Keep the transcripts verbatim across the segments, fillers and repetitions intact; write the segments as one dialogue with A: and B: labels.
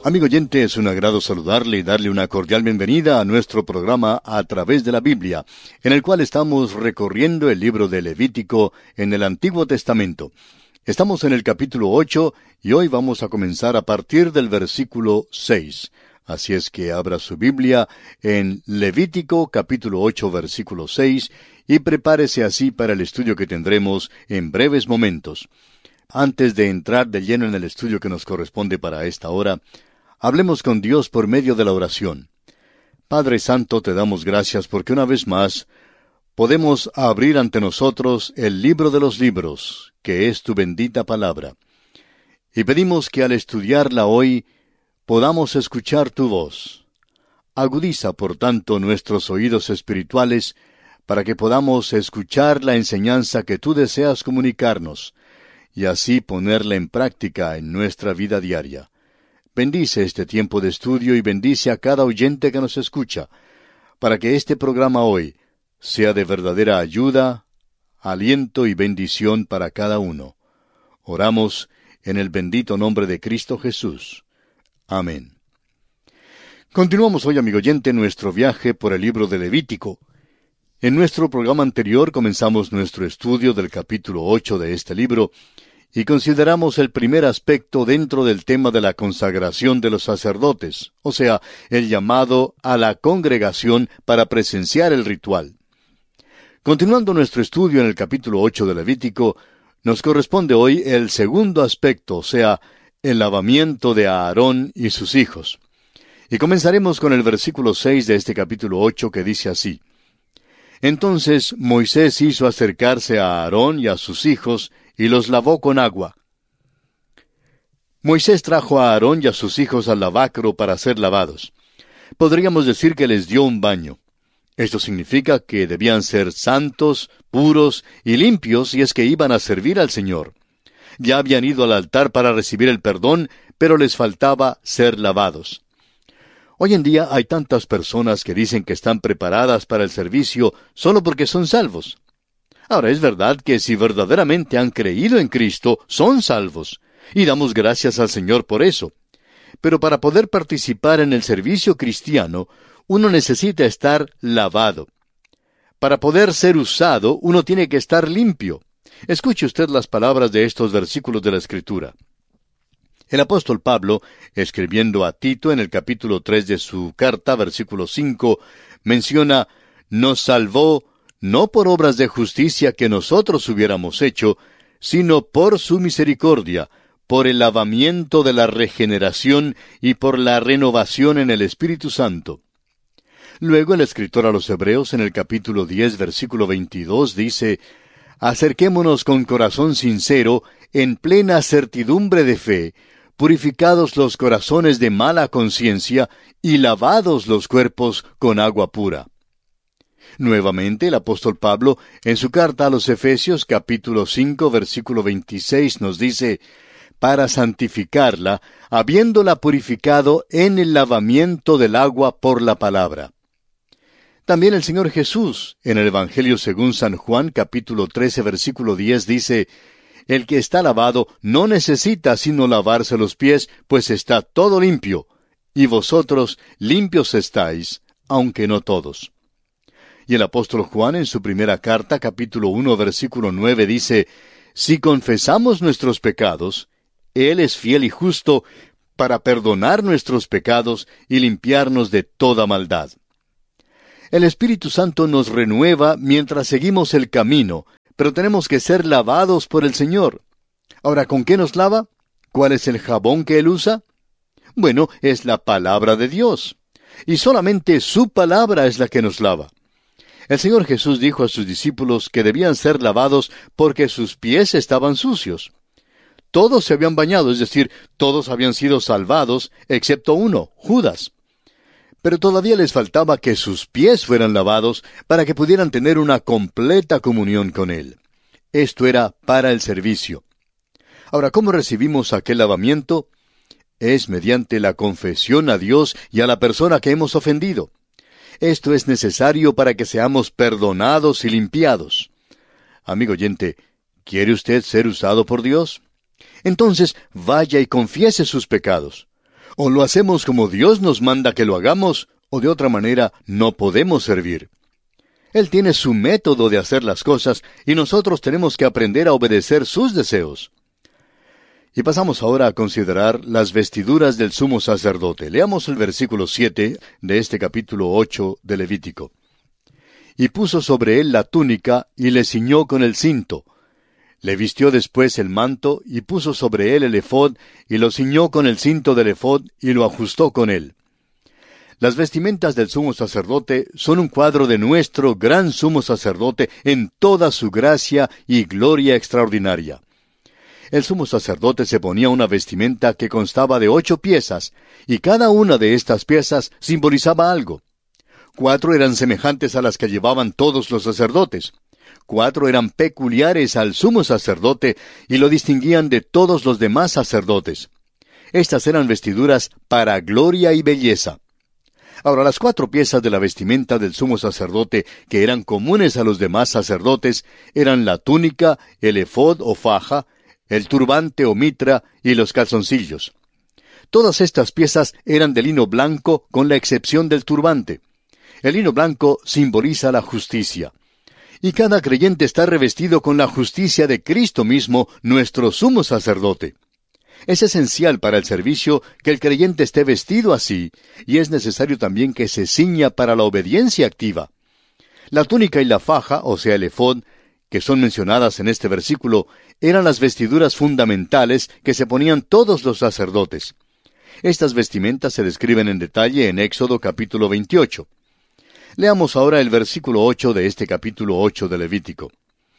A: Amigo oyente, es un agrado saludarle y darle una cordial bienvenida a nuestro programa A Través de la Biblia, en el cual estamos recorriendo el libro de Levítico en el Antiguo Testamento. Estamos en el capítulo ocho y hoy vamos a comenzar a partir del versículo seis. Así es que abra su Biblia en Levítico capítulo ocho versículo seis y prepárese así para el estudio que tendremos en breves momentos. Antes de entrar de lleno en el estudio que nos corresponde para esta hora, hablemos con Dios por medio de la oración. Padre Santo, te damos gracias porque una vez más podemos abrir ante nosotros el libro de los libros, que es tu bendita palabra. Y pedimos que al estudiarla hoy podamos escuchar tu voz. Agudiza, por tanto, nuestros oídos espirituales para que podamos escuchar la enseñanza que tú deseas comunicarnos, y así ponerla en práctica en nuestra vida diaria. Bendice este tiempo de estudio y bendice a cada oyente que nos escucha, para que este programa hoy sea de verdadera ayuda, aliento y bendición para cada uno. Oramos en el bendito nombre de Cristo Jesús. Amén. Continuamos hoy, amigo oyente, nuestro viaje por el libro de Levítico. En nuestro programa anterior comenzamos nuestro estudio del capítulo ocho de este libro, y consideramos el primer aspecto dentro del tema de la consagración de los sacerdotes, o sea, el llamado a la congregación para presenciar el ritual. Continuando nuestro estudio en el capítulo ocho de Levítico, nos corresponde hoy el segundo aspecto, o sea, el lavamiento de Aarón y sus hijos. Y comenzaremos con el versículo seis de este capítulo ocho que dice así: Entonces Moisés hizo acercarse a Aarón y a sus hijos, y los lavó con agua. Moisés trajo a Aarón y a sus hijos al lavacro para ser lavados. Podríamos decir que les dio un baño. Esto significa que debían ser santos, puros y limpios si es que iban a servir al Señor. Ya habían ido al altar para recibir el perdón, pero les faltaba ser lavados. Hoy en día hay tantas personas que dicen que están preparadas para el servicio solo porque son salvos. Ahora, es verdad que si verdaderamente han creído en Cristo, son salvos, y damos gracias al Señor por eso. Pero para poder participar en el servicio cristiano, uno necesita estar lavado. Para poder ser usado, uno tiene que estar limpio. Escuche usted las palabras de estos versículos de la Escritura. El apóstol Pablo, escribiendo a Tito en el capítulo tres de su carta, versículo cinco, menciona: «Nos salvó no por obras de justicia que nosotros hubiéramos hecho, sino por su misericordia, por el lavamiento de la regeneración y por la renovación en el Espíritu Santo». Luego el escritor a los Hebreos en el capítulo diez, versículo veintidós dice: «Acerquémonos con corazón sincero, en plena certidumbre de fe, purificados los corazones de mala conciencia y lavados los cuerpos con agua pura». Nuevamente el apóstol Pablo, en su carta a los Efesios capítulo cinco, versículo veintiséis, nos dice: «Para santificarla, habiéndola purificado en el lavamiento del agua por la palabra». También el Señor Jesús, en el Evangelio según San Juan capítulo trece, versículo diez, dice: «El que está lavado no necesita sino lavarse los pies, pues está todo limpio, y vosotros limpios estáis, aunque no todos». Y el apóstol Juan en su primera carta, capítulo uno, versículo nueve, dice: «Si confesamos nuestros pecados, Él es fiel y justo para perdonar nuestros pecados y limpiarnos de toda maldad». El Espíritu Santo nos renueva mientras seguimos el camino, pero tenemos que ser lavados por el Señor. Ahora, ¿con qué nos lava? ¿Cuál es el jabón que Él usa? Bueno, es la palabra de Dios. Y solamente su palabra es la que nos lava. El Señor Jesús dijo a sus discípulos que debían ser lavados porque sus pies estaban sucios. Todos se habían bañado, es decir, todos habían sido salvados, excepto uno, Judas. Pero todavía les faltaba que sus pies fueran lavados para que pudieran tener una completa comunión con Él. Esto era para el servicio. Ahora, ¿cómo recibimos aquel lavamiento? Es mediante la confesión a Dios y a la persona que hemos ofendido. Esto es necesario para que seamos perdonados y limpiados. Amigo oyente, ¿quiere usted ser usado por Dios? Entonces vaya y confiese sus pecados. O lo hacemos como Dios nos manda que lo hagamos, o de otra manera no podemos servir. Él tiene su método de hacer las cosas y nosotros tenemos que aprender a obedecer sus deseos. Y pasamos ahora a considerar las vestiduras del sumo sacerdote. Leamos el versículo siete de este capítulo ocho de Levítico. Y puso sobre él la túnica y le ciñó con el cinto. Le vistió después el manto y puso sobre él el ephod y lo ciñó con el cinto del ephod y lo ajustó con él. Las vestimentas del sumo sacerdote son un cuadro de nuestro gran sumo sacerdote en toda su gracia y gloria extraordinaria. El sumo sacerdote se ponía una vestimenta que constaba de ocho piezas, y cada una de estas piezas simbolizaba algo. Cuatro eran semejantes a las que llevaban todos los sacerdotes. Cuatro eran peculiares al sumo sacerdote y lo distinguían de todos los demás sacerdotes. Estas eran vestiduras para gloria y belleza. Ahora, las cuatro piezas de la vestimenta del sumo sacerdote que eran comunes a los demás sacerdotes eran la túnica, el ephod o faja, el turbante o mitra y los calzoncillos. Todas estas piezas eran de lino blanco con la excepción del turbante. El lino blanco simboliza la justicia. Y cada creyente está revestido con la justicia de Cristo mismo, nuestro sumo sacerdote. Es esencial para el servicio que el creyente esté vestido así, y es necesario también que se ciña para la obediencia activa. La túnica y la faja, o sea el ephod, que son mencionadas en este versículo, eran las vestiduras fundamentales que se ponían todos los sacerdotes. Estas vestimentas se describen en detalle en Éxodo capítulo veintiocho. Leamos ahora el versículo ocho de este capítulo ocho de Levítico.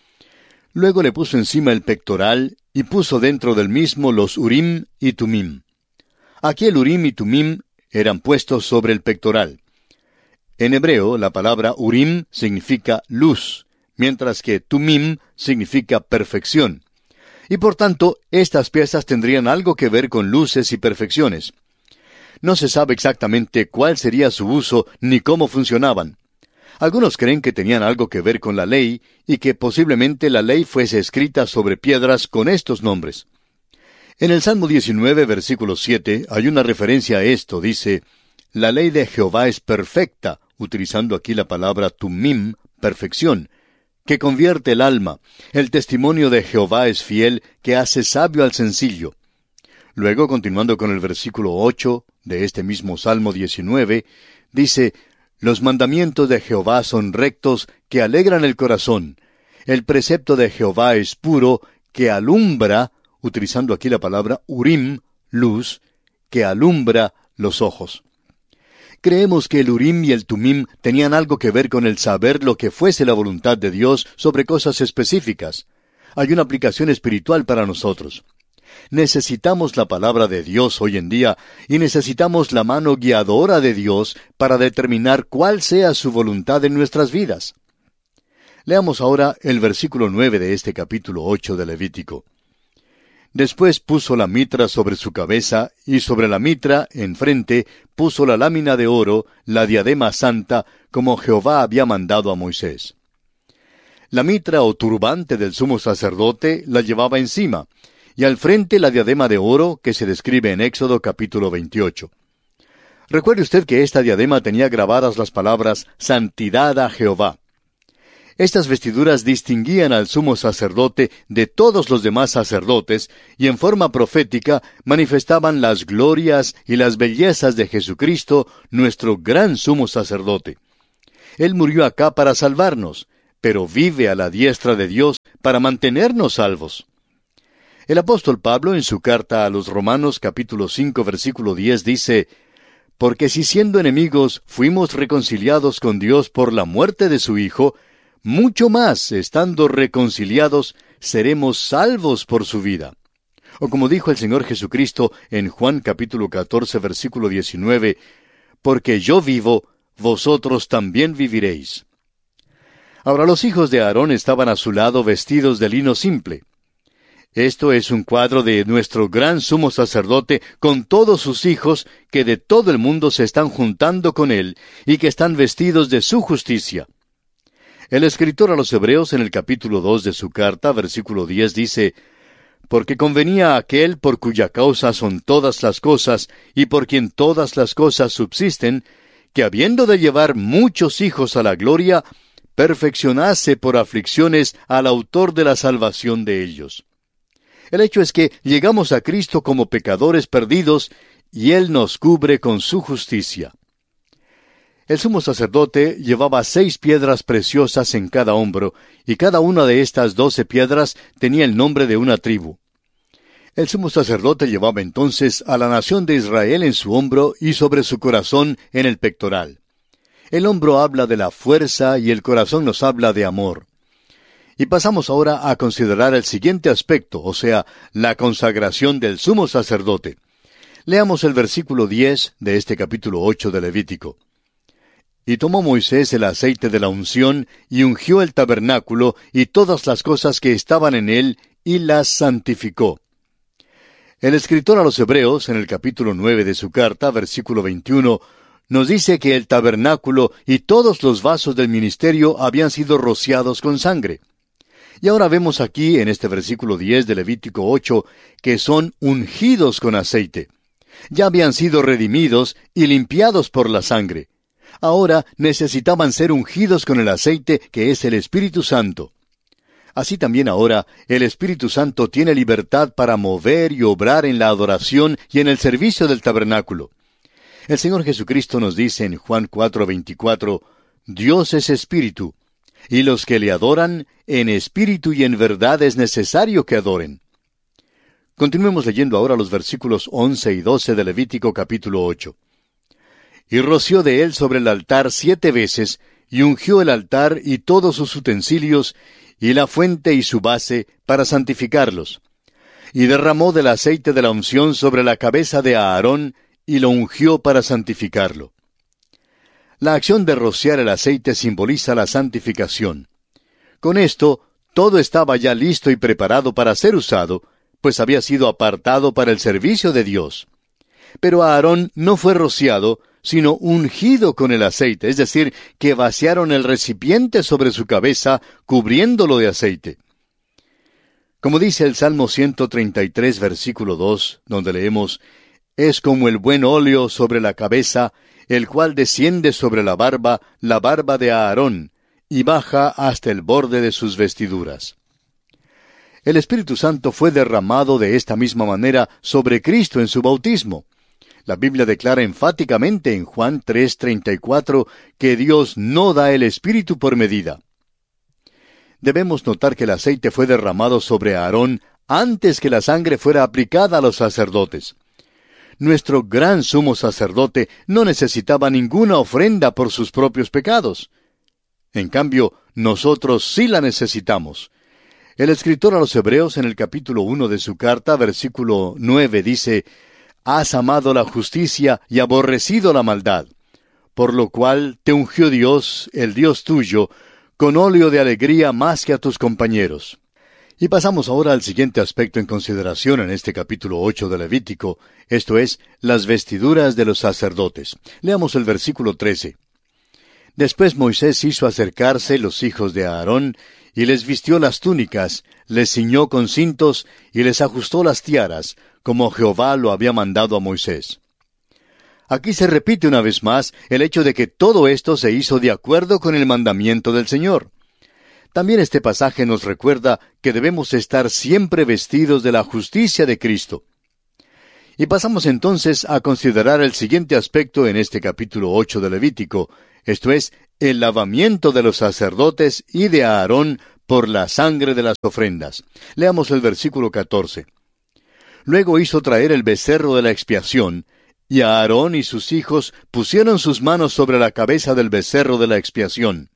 A: Luego le puso encima el pectoral, y puso dentro del mismo los Urim y Tumim. Aquí el Urim y Tumim eran puestos sobre el pectoral. En hebreo, la palabra Urim significa luz, mientras que Tumim significa perfección. Y por tanto, estas piezas tendrían algo que ver con luces y perfecciones. No se sabe exactamente cuál sería su uso ni cómo funcionaban. Algunos creen que tenían algo que ver con la ley y que posiblemente la ley fuese escrita sobre piedras con estos nombres. En el Salmo diecinueve, versículo siete, hay una referencia a esto. Dice, «La ley de Jehová es perfecta», utilizando aquí la palabra tumim, perfección, que convierte el alma. El testimonio de Jehová es fiel, que hace sabio al sencillo. Luego, continuando con el versículo ocho de este mismo Salmo diecinueve, dice, «Los mandamientos de Jehová son rectos, que alegran el corazón. El precepto de Jehová es puro, que alumbra», utilizando aquí la palabra urim, luz, que alumbra los ojos. Creemos que el Urim y el Tumim tenían algo que ver con el saber lo que fuese la voluntad de Dios sobre cosas específicas. Hay una aplicación espiritual para nosotros. Necesitamos la palabra de Dios hoy en día y necesitamos la mano guiadora de Dios para determinar cuál sea su voluntad en nuestras vidas. Leamos ahora el versículo nueve de este capítulo ocho de Levítico. Después puso la mitra sobre su cabeza, y sobre la mitra, enfrente, puso la lámina de oro, la diadema santa, como Jehová había mandado a Moisés. La mitra o turbante del sumo sacerdote la llevaba encima, y al frente la diadema de oro que se describe en Éxodo capítulo veintiocho. Recuerde usted que esta diadema tenía grabadas las palabras «Santidad a Jehová». Estas vestiduras distinguían al sumo sacerdote de todos los demás sacerdotes y en forma profética manifestaban las glorias y las bellezas de Jesucristo, nuestro gran sumo sacerdote. Él murió acá para salvarnos, pero vive a la diestra de Dios para mantenernos salvos. El apóstol Pablo en su carta a los Romanos capítulo cinco versículo diez dice, «Porque si siendo enemigos fuimos reconciliados con Dios por la muerte de su Hijo, mucho más, estando reconciliados, seremos salvos por su vida». O como dijo el Señor Jesucristo en Juan capítulo catorce versículo diecinueve, «Porque yo vivo, vosotros también viviréis». Ahora los hijos de Aarón estaban a su lado vestidos de lino simple. Esto es un cuadro de nuestro gran sumo sacerdote con todos sus hijos que de todo el mundo se están juntando con él y que están vestidos de su justicia. El escritor a los Hebreos en el capítulo dos de su carta, versículo diez, dice, porque convenía a aquel por cuya causa son todas las cosas, y por quien todas las cosas subsisten, que habiendo de llevar muchos hijos a la gloria, perfeccionase por aflicciones al autor de la salvación de ellos. El hecho es que llegamos a Cristo como pecadores perdidos, y Él nos cubre con su justicia. El sumo sacerdote llevaba seis piedras preciosas en cada hombro, y cada una de estas doce piedras tenía el nombre de una tribu. El sumo sacerdote llevaba entonces a la nación de Israel en su hombro y sobre su corazón en el pectoral. El hombro habla de la fuerza y el corazón nos habla de amor. Y pasamos ahora a considerar el siguiente aspecto, o sea, la consagración del sumo sacerdote. Leamos el versículo diez de este capítulo ocho de Levítico. Y tomó Moisés el aceite de la unción, y ungió el tabernáculo, y todas las cosas que estaban en él, y las santificó. El escritor a los Hebreos, en el capítulo nueve de su carta, versículo veintiuno, nos dice que el tabernáculo y todos los vasos del ministerio habían sido rociados con sangre. Y ahora vemos aquí, en este versículo diez de Levítico ocho, que son ungidos con aceite. Ya habían sido redimidos y limpiados por la sangre. Ahora necesitaban ser ungidos con el aceite que es el Espíritu Santo. Así también ahora el Espíritu Santo tiene libertad para mover y obrar en la adoración y en el servicio del tabernáculo. El Señor Jesucristo nos dice en Juan cuatro veinticuatro, Dios es Espíritu, y los que le adoran, en espíritu y en verdad es necesario que adoren. Continuemos leyendo ahora los versículos once y doce de Levítico capítulo ocho. Y roció de él sobre el altar siete veces, y ungió el altar y todos sus utensilios, y la fuente y su base, para santificarlos. Y derramó del aceite de la unción sobre la cabeza de Aarón, y lo ungió para santificarlo. La acción de rociar el aceite simboliza la santificación. Con esto, todo estaba ya listo y preparado para ser usado, pues había sido apartado para el servicio de Dios. Pero Aarón no fue rociado, sino ungido con el aceite, es decir, que vaciaron el recipiente sobre su cabeza, cubriéndolo de aceite. Como dice el Salmo ciento treinta y tres, versículo dos, donde leemos, «Es como el buen óleo sobre la cabeza, el cual desciende sobre la barba, la barba de Aarón, y baja hasta el borde de sus vestiduras». El Espíritu Santo fue derramado de esta misma manera sobre Cristo en su bautismo. La Biblia declara enfáticamente en Juan tres treinta y cuatro que Dios no da el Espíritu por medida. Debemos notar que el aceite fue derramado sobre Aarón antes que la sangre fuera aplicada a los sacerdotes. Nuestro gran sumo sacerdote no necesitaba ninguna ofrenda por sus propios pecados. En cambio, nosotros sí la necesitamos. El escritor a los Hebreos en el capítulo uno de su carta, versículo nueve, dice, «Has amado la justicia y aborrecido la maldad, por lo cual te ungió Dios, el Dios tuyo, con óleo de alegría más que a tus compañeros». Y pasamos ahora al siguiente aspecto en consideración en este capítulo ocho de Levítico, esto es, las vestiduras de los sacerdotes. Leamos el versículo trece. Después Moisés hizo acercarse los hijos de Aarón, y les vistió las túnicas, les ciñó con cintos, y les ajustó las tiaras, como Jehová lo había mandado a Moisés. Aquí se repite una vez más el hecho de que todo esto se hizo de acuerdo con el mandamiento del Señor. También este pasaje nos recuerda que debemos estar siempre vestidos de la justicia de Cristo. Y pasamos entonces a considerar el siguiente aspecto en este capítulo ocho de Levítico, esto es, el lavamiento de los sacerdotes y de Aarón por la sangre de las ofrendas. Leamos el versículo catorce. Luego hizo traer el becerro de la expiación, y Aarón y sus hijos pusieron sus manos sobre la cabeza del becerro de la expiación.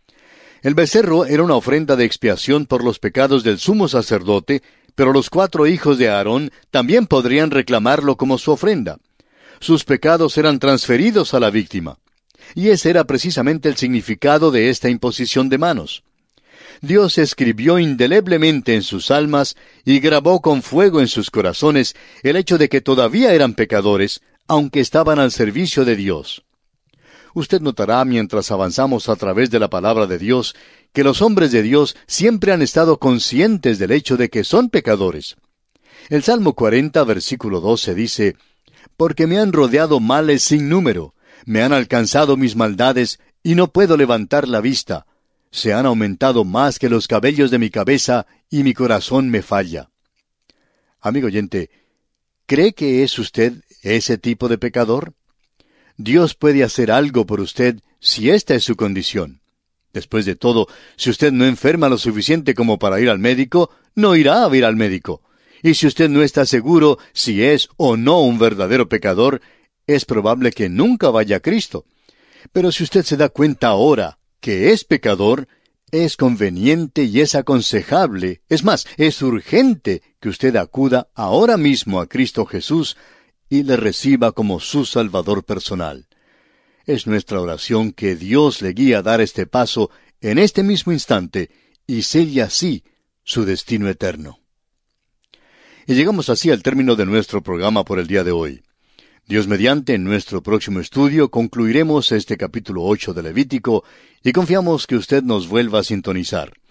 A: El becerro era una ofrenda de expiación por los pecados del sumo sacerdote, pero los cuatro hijos de Aarón también podrían reclamarlo como su ofrenda. Sus pecados eran transferidos a la víctima. Y ese era precisamente el significado de esta imposición de manos. Dios escribió indeleblemente en sus almas y grabó con fuego en sus corazones el hecho de que todavía eran pecadores, aunque estaban al servicio de Dios. Usted notará mientras avanzamos a través de la palabra de Dios, que los hombres de Dios siempre han estado conscientes del hecho de que son pecadores. El Salmo cuarenta, versículo doce dice, «Porque me han rodeado males sin número, me han alcanzado mis maldades, y no puedo levantar la vista. Se han aumentado más que los cabellos de mi cabeza, y mi corazón me falla». Amigo oyente, ¿cree que es usted ese tipo de pecador? Dios puede hacer algo por usted si esta es su condición. Después de todo, si usted no enferma lo suficiente como para ir al médico, no irá a ir al médico. Y si usted no está seguro si es o no un verdadero pecador, es probable que nunca vaya a Cristo. Pero si usted se da cuenta ahora que es pecador, es conveniente y es aconsejable, es más, es urgente que usted acuda ahora mismo a Cristo Jesús y le reciba como su Salvador personal. Es nuestra oración que Dios le guíe a dar este paso en este mismo instante y selle así su destino eterno. Y llegamos así al término de nuestro programa por el día de hoy. Dios mediante, en nuestro próximo estudio concluiremos este capítulo ocho de Levítico y confiamos que usted nos vuelva a sintonizar.